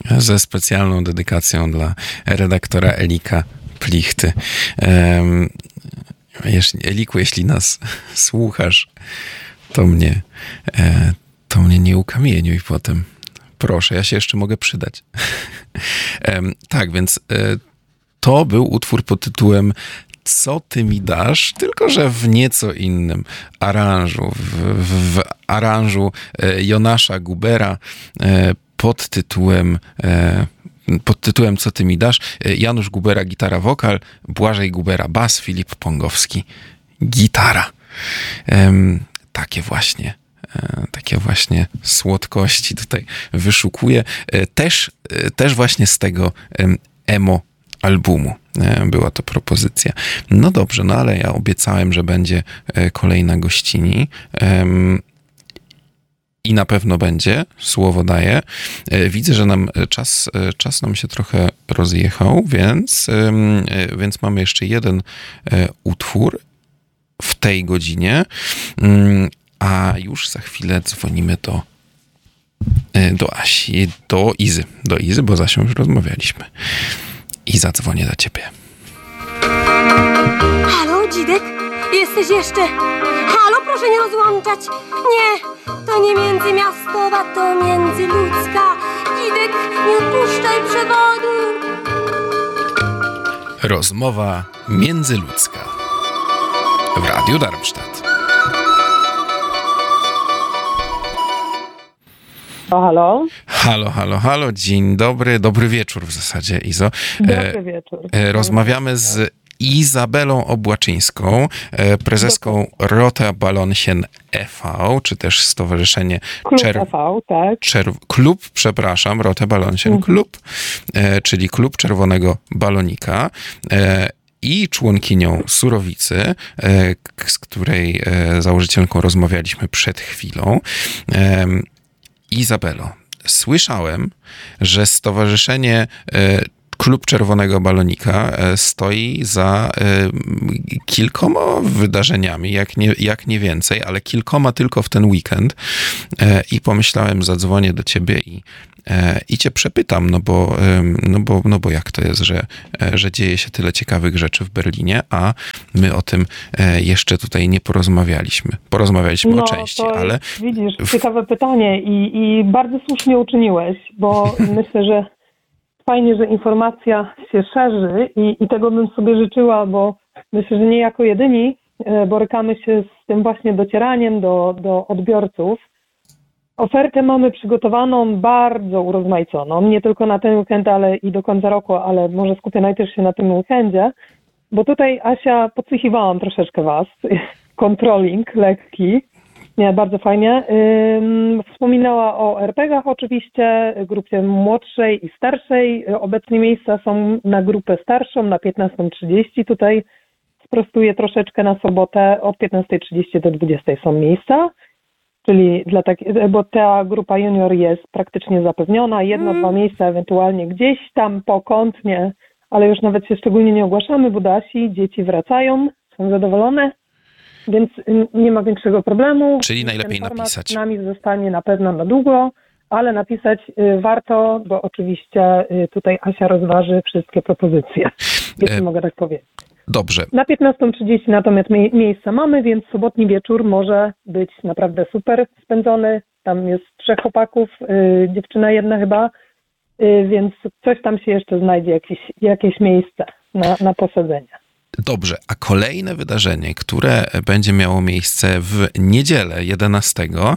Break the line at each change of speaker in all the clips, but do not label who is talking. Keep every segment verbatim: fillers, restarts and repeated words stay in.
Ze specjalną dedykacją dla redaktora Elika Plichty. Jeśli, Eliku, jeśli nas słuchasz, to mnie, to mnie nie ukamieniuj potem. Proszę, ja się jeszcze mogę przydać. Tak, więc to był utwór pod tytułem Co ty mi dasz? Tylko że w nieco innym aranżu. W, w, w aranżu Jonasza Gubera pod tytułem pod tytułem Co ty mi dasz? Janusz Gubera gitara wokal, Błażej Gubera bas, Filip Pongowski gitara. Takie właśnie takie właśnie słodkości tutaj wyszukuję. Też, też właśnie z tego emo albumu była to propozycja. No dobrze, no ale ja obiecałem, że będzie kolejna gościni. I na pewno będzie, słowo daję. Widzę, że nam czas, czas nam się trochę rozjechał, więc, więc mamy jeszcze jeden utwór w tej godzinie, a już za chwilę dzwonimy do, do Asi, do Izy, do Izy, bo z Asią już rozmawialiśmy. I zadzwonię do ciebie.
Halo, Dzidek? Jesteś jeszcze? Halo, proszę nie rozłączać. Nie, to nie międzymiastowa, to międzyludzka. Dzidek, nie odpuszczaj przewodu.
Rozmowa międzyludzka w Radiu Darmstadt.
O, halo?
Halo, halo, halo. Dzień dobry, dobry wieczór w zasadzie, Izo.
Dobry wieczór.
E, rozmawiamy z Izabelą Obłaczyńską, prezeską Rote Ballonchen e V, czy też Stowarzyszenie
Klub
Czerw...
e V, tak.
Czerw... Klub, przepraszam, Rote Ballonchen mhm. Klub, e, czyli Klub Czerwonego Balonika. E, i członkinią Surowicy, e, z której e, założycielką rozmawialiśmy przed chwilą. E, Izabelo, słyszałem, że Stowarzyszenie e, Klub Czerwonego Balonika stoi za kilkoma wydarzeniami, jak nie, jak nie więcej, ale kilkoma tylko w ten weekend. I pomyślałem, zadzwonię do ciebie i, i cię przepytam, no bo, no, bo, no bo jak to jest, że, że dzieje się tyle ciekawych rzeczy w Berlinie, a my o tym jeszcze tutaj nie porozmawialiśmy. Porozmawialiśmy
no,
o części,
to
ale...
Widzisz, ciekawe pytanie i, i bardzo słusznie uczyniłeś, bo myślę, że fajnie, że informacja się szerzy i, i tego bym sobie życzyła, bo myślę, że nie jako jedyni borykamy się z tym właśnie docieraniem do, do odbiorców. Ofertę mamy przygotowaną bardzo urozmaiconą, nie tylko na ten weekend, ale i do końca roku, ale może skupię najpierw się na tym weekendzie, bo tutaj, Asia, podsłuchiwałam troszeczkę was, controlling lekki. Nie, bardzo fajnie. Ym, wspominała o er pe gach oczywiście, grupie młodszej i starszej. Obecnie miejsca są na grupę starszą, na piętnasta trzydzieści. Tutaj sprostuję troszeczkę na sobotę, od piętnasta trzydzieści do dwudziestej są miejsca. Czyli dla tak, bo ta grupa junior jest praktycznie zapewniona. Jedno, mm. dwa miejsca ewentualnie gdzieś tam pokątnie, ale już nawet się szczególnie nie ogłaszamy, bo Dasi, dzieci wracają, są zadowolone. Więc nie ma większego problemu.
Czyli najlepiej napisać.
Z nami zostanie na pewno na długo, ale napisać y, warto, bo oczywiście y, tutaj Asia rozważy wszystkie propozycje, jeśli e... mogę tak powiedzieć.
Dobrze.
Na piętnasta trzydzieści natomiast mie- miejsca mamy, więc sobotni wieczór może być naprawdę super spędzony. Tam jest trzech chłopaków, y, dziewczyna jedna chyba, y, więc coś tam się jeszcze znajdzie, jakieś, jakieś miejsce na, na posadzenie.
Dobrze, a kolejne wydarzenie, które będzie miało miejsce w niedzielę jedenastego,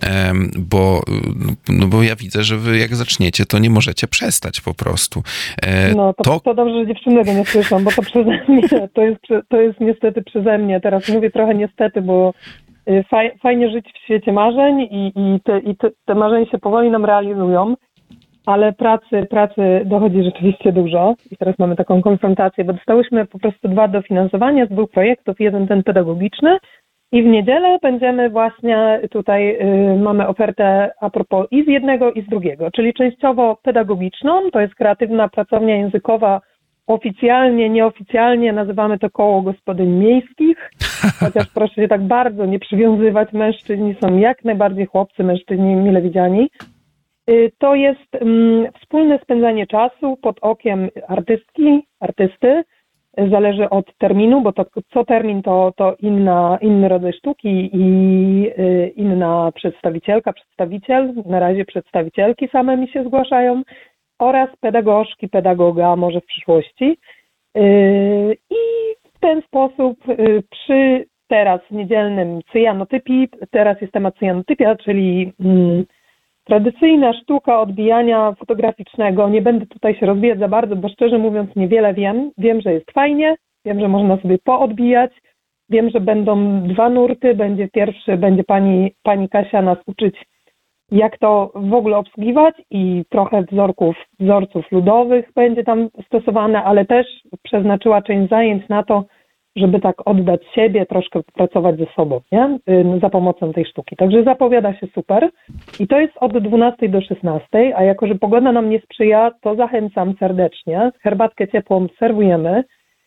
bo, no bo ja widzę, że wy jak zaczniecie, to nie możecie przestać po prostu.
No to, to... to dobrze, że dziewczyny go nie słyszą, bo to przeze mnie, to jest, to jest niestety przeze mnie. Teraz mówię trochę niestety, bo faj, fajnie żyć w świecie marzeń i, i, te, i te, te marzenia się powoli nam realizują. Ale pracy, pracy dochodzi rzeczywiście dużo i teraz mamy taką konfrontację, bo dostałyśmy po prostu dwa dofinansowania z dwóch projektów, jeden ten pedagogiczny i w niedzielę będziemy właśnie tutaj, y, mamy ofertę a propos i z jednego i z drugiego, czyli częściowo pedagogiczną, to jest kreatywna pracownia językowa, oficjalnie, nieoficjalnie nazywamy to koło gospodyń miejskich, chociaż proszę się tak bardzo nie przywiązywać, mężczyźni są jak najbardziej chłopcy, mężczyźni mile widziani. Y, To jest mm, wspólne spędzanie czasu pod okiem artystki, artysty. Y, Zależy od terminu, bo to co termin to, to inna, inny rodzaj sztuki i y, inna przedstawicielka, przedstawiciel. Na razie przedstawicielki same mi się zgłaszają oraz pedagogzki, pedagoga może w przyszłości. Y, I w ten sposób y, przy teraz niedzielnym cyjanotypii, teraz jest temat cyjanotypia, czyli mm, tradycyjna sztuka odbijania fotograficznego. Nie będę tutaj się rozwijać za bardzo, bo szczerze mówiąc niewiele wiem. Wiem, że jest fajnie, wiem, że można sobie poodbijać. Wiem, że będą dwa nurty. Będzie pierwszy, będzie pani, pani Kasia nas uczyć, jak to w ogóle obsługiwać i trochę wzorków, wzorców ludowych będzie tam stosowane, ale też przeznaczyła część zajęć na to, żeby tak oddać siebie, troszkę pracować ze sobą, nie? Y, za pomocą tej sztuki. Także zapowiada się super. I to jest od dwunastej do szesnastej, a jako, że pogoda nam nie sprzyja, to zachęcam serdecznie. Herbatkę ciepłą serwujemy.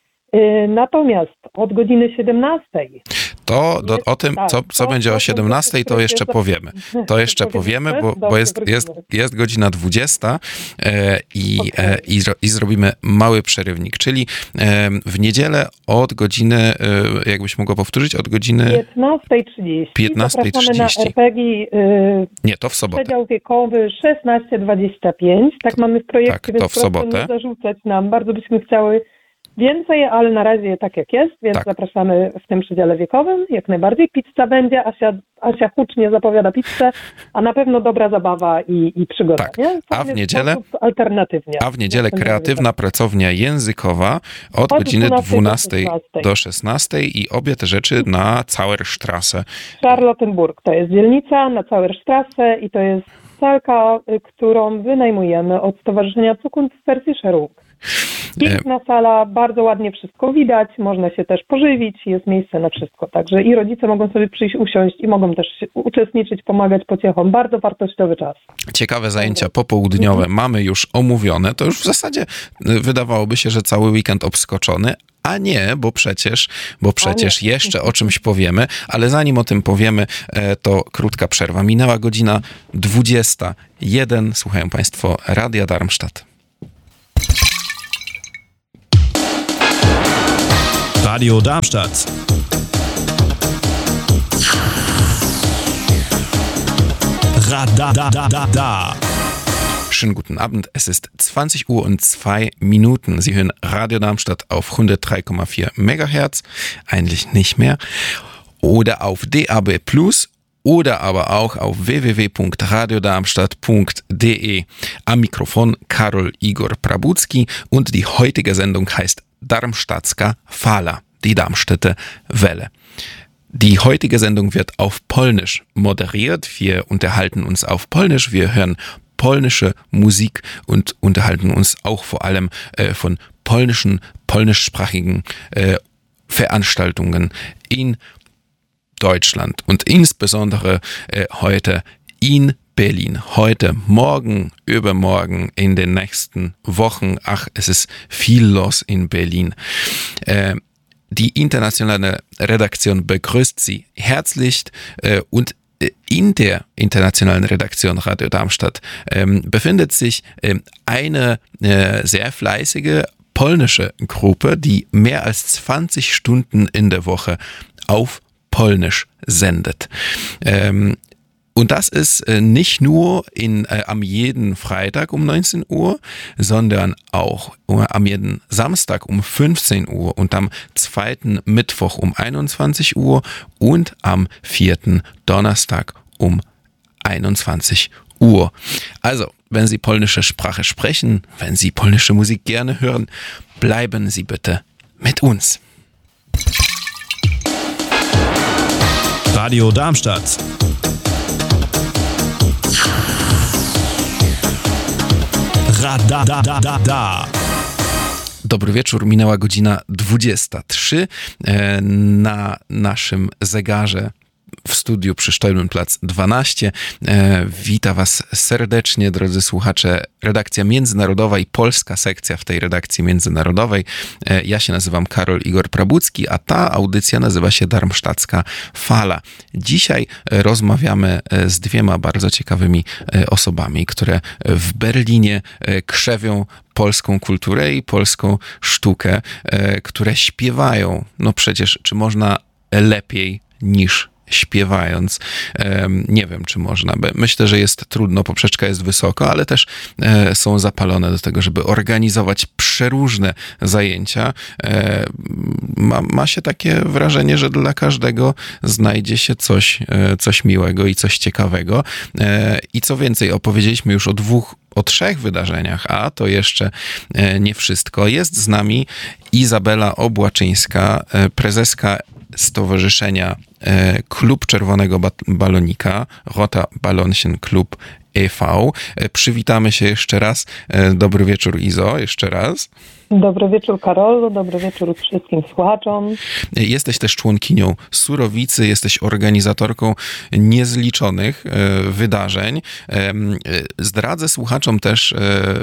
Y, Natomiast od godziny siedemnastej
To do, o tym,
tak,
co, co
to-
będzie o
to są
siedemnastej, to
rzeczy,
jeszcze
które
powiemy.
się-
To jeszcze
Powiemy?
powiemy, bo, bo
Dobrze,
jest, jest,
wrócimy.
jest godzina dwudziesta e, i,
Okej.
e, i, zro, i zrobimy mały przerywnik, czyli e, w niedzielę od godziny, e, jakbyś mogła powtórzyć, od godziny...
piętnasta trzydzieści.
piętnasta
Zapraszamy
trzydzieści.
na er pe gie y,
Nie, to w sobotę.
przedział wiekowy szesnaście dwadzieścia pięć. Tak mamy w projekcie,
Tak, to
więc
w
proszę
sobotę.
nie zarzucać nam. Bardzo byśmy chciały więcej, ale na razie tak jak jest, więc
Tak.
zapraszamy w tym przedziale wiekowym. Jak najbardziej. Pizza będzie. Asia, Asia hucznie zapowiada pizzę, a na pewno dobra zabawa i, i przygoda.
Tak.
Nie?
A w
jest
niedzielę?
sposób alternatywnie.
A w niedzielę
Jak to
kreatywna pracownia językowa od
Od
godziny
dwunastej do
dwunastej
szesnastej.
do szesnastej i obie te rzeczy na Zauerstrasse.
Charlottenburg to jest dzielnica na Zauerstrasse i to jest salka, y, którą wynajmujemy od Stowarzyszenia Zukunft Versicherung. Piękna sala, bardzo ładnie wszystko widać, można się też pożywić, jest miejsce na wszystko. Także i rodzice mogą sobie przyjść, usiąść i mogą też się uczestniczyć, pomagać pociechom. Bardzo wartościowy czas.
Ciekawe zajęcia popołudniowe mamy już omówione. To już w zasadzie y, wydawałoby się, że cały weekend obskoczony, a nie, bo przecież, bo przecież jeszcze o czymś powiemy, ale zanim o tym powiemy, e, to krótka przerwa. Minęła godzina dwudziesta jeden. Słuchają Państwo Radia Darmstadt.
Radio Darmstadt. Radadadada.
Schönen guten Abend. Es ist zwanzig Uhr und zwei Minuten. Sie hören Radio Darmstadt auf hundertdrei Komma vier Megahertz. Eigentlich nicht mehr. Oder auf D A B Plus. Oder aber auch auf w w w punkt radio darmstadt punkt d e. Am Mikrofon Karol Igor Prabucki und die heutige Sendung heißt Darmstadtska Fala, die Darmstädter Welle. Die heutige Sendung wird auf Polnisch moderiert. Wir unterhalten uns auf Polnisch. Wir hören polnische Musik und unterhalten uns auch vor allem äh, von polnischen, polnischsprachigen äh, Veranstaltungen in Deutschland und insbesondere äh, heute in Berlin. Heute, morgen, übermorgen, in den nächsten Wochen. Ach, es ist viel los in Berlin. Äh, die internationale Redaktion begrüßt Sie herzlich äh, und in der internationalen Redaktion Radio Darmstadt ähm, befindet sich ähm, eine äh, sehr fleißige polnische Gruppe, die mehr als zwanzig Stunden in der Woche auf Polnisch sendet. Ähm, Und das ist äh, nicht nur in, äh, am jeden Freitag um neunzehn Uhr, sondern auch äh, am jeden Samstag um fünfzehn Uhr und am zweiten Mittwoch um einundzwanzig Uhr und am vierten Donnerstag um einundzwanzig Uhr. Also, wenn Sie polnische Sprache sprechen, wenn Sie polnische Musik gerne hören, bleiben Sie bitte mit uns.
Radio Darmstadt. Radadadada.
Dobry wieczór, minęła godzina dwudziesta trzy. Na naszym zegarze w studiu przy Stolmenplatz dwanaście. Wita was serdecznie, drodzy słuchacze, redakcja międzynarodowa i polska sekcja w tej redakcji międzynarodowej. Ja się nazywam Karol Igor Prabucki, a ta audycja nazywa się Darmstadtska Fala. Dzisiaj rozmawiamy z dwiema bardzo ciekawymi osobami, które w Berlinie krzewią polską kulturę i polską sztukę, które śpiewają. No przecież, czy można lepiej niż śpiewając? Nie wiem, czy można. Myślę, że jest trudno, poprzeczka jest wysoko, ale też są zapalone do tego, żeby organizować przeróżne zajęcia. Ma, ma się takie wrażenie, że dla każdego znajdzie się coś, coś miłego i coś ciekawego. I co więcej, opowiedzieliśmy już o dwóch, o trzech wydarzeniach, a to jeszcze nie wszystko. Jest z nami Izabela Obłaczyńska, prezeska Stowarzyszenia Klub Czerwonego Balonika, Roter Ballonchen Klub e V. Przywitamy się jeszcze raz. Dobry wieczór, Izo, jeszcze raz.
Dobry wieczór, Karolu, dobry wieczór wszystkim słuchaczom.
Jesteś też członkinią Surowicy, jesteś organizatorką niezliczonych wydarzeń. Zdradzę słuchaczom też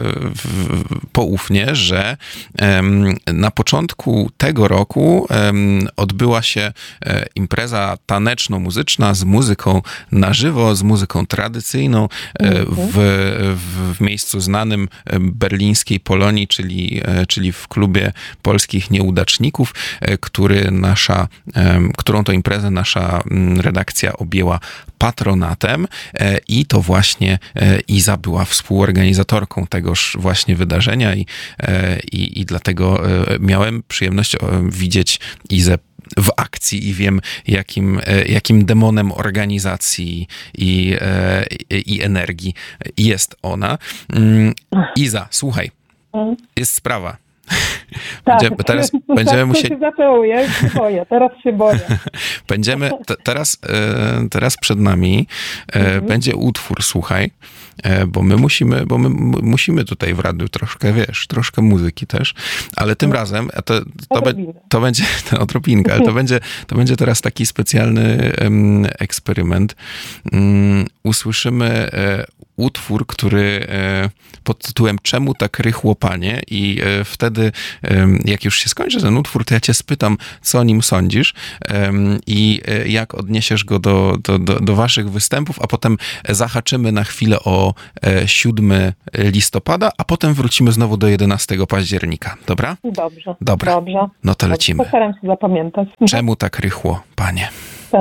poufnie, że na początku tego roku odbyła się impreza taneczno-muzyczna z muzyką na żywo, z muzyką tradycyjną w, w miejscu znanym berlińskiej Polonii, czyli czyli w klubie polskich nieudaczników, który nasza, którą to imprezę nasza redakcja objęła patronatem i to właśnie Iza była współorganizatorką tegoż właśnie wydarzenia i, i, i dlatego miałem przyjemność widzieć Izę w akcji i wiem, jakim, jakim demonem organizacji i, i energii jest ona. Iza, słuchaj, jest sprawa.
Tak,
Będziemy, teraz
tak,
będziemy
tak
musieli...
się zaczęło, ja już się boję, teraz się boję.
Będziemy, te, teraz, teraz przed nami mhm. będzie utwór, słuchaj, bo my musimy, bo my musimy tutaj w radiu troszkę, wiesz, troszkę muzyki też, ale tym mhm. razem to, to, be, to będzie to odrobinka, ale to będzie, to będzie teraz taki specjalny um, eksperyment. Um, usłyszymy utwór, który pod tytułem Czemu tak rychło, panie? I wtedy, jak już się skończy ten utwór, to ja cię spytam, co o nim sądzisz i jak odniesiesz go do, do, do, do waszych występów, a potem zahaczymy na chwilę o siódmego listopada, a potem wrócimy znowu do jedenastego października. Dobra?
Dobrze.
Dobra.
Dobrze.
No to lecimy.
Postaram się zapamiętać.
Czemu tak rychło, panie?